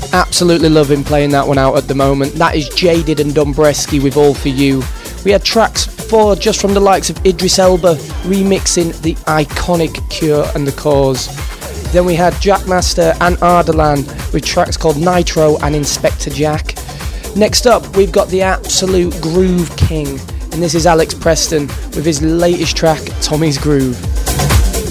Absolutely loving playing that one out at the moment. That is Jaded and Dombresky with All For You. We had tracks before just from the likes of Idris Elba remixing the iconic Cure and The Cause. Then we had Jackmaster and Ardalan with tracks called Nitro and Inspector Jack. Next up, we've got the absolute Groove King, and this is Alex Preston with his latest track, Tommy's Groove.